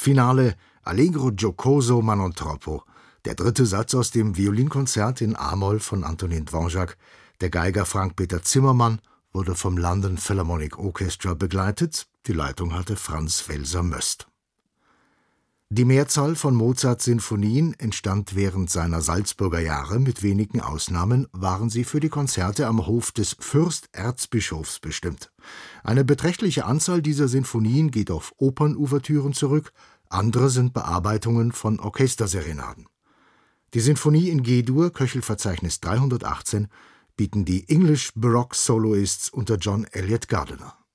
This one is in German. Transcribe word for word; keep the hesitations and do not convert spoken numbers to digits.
Finale Allegro giocoso ma non troppo, der dritte Satz aus dem Violinkonzert in a-Moll von Antonin Dvorak. Der Geiger Frank-Peter Zimmermann wurde vom London Philharmonic Orchestra begleitet, die Leitung hatte Franz Welser-Möst. Die Mehrzahl von Mozarts Sinfonien entstand während seiner Salzburger Jahre, mit wenigen Ausnahmen waren sie für die Konzerte am Hof des Fürsterzbischofs bestimmt. Eine beträchtliche Anzahl dieser Sinfonien geht auf Opernouvertüren zurück, andere sind Bearbeitungen von Orchesterserenaden. Die Sinfonie in G-Dur, Köchelverzeichnis dreihundertachtzehn, bieten die English Baroque Soloists unter John Eliot Gardiner.